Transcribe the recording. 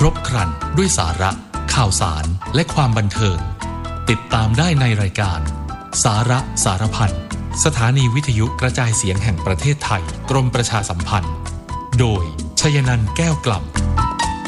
บครันด้วยสาระข่าวสารและความบันเทิงติดตามได้ในรายการสาระสารพันสถานีวิทยุกระจายเสียงแห่งประเทศไทยกรมประชาสัมพันธ์โดยชยนันท์แก้วกล่ำ